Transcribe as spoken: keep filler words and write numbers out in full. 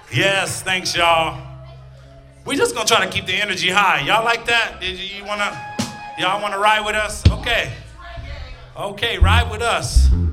Yes, thanks, y'all. We just gonna try to keep the energy high. Y'all like that? Did you, you wanna, y'all wanna ride with us? Okay. Okay, ride with us.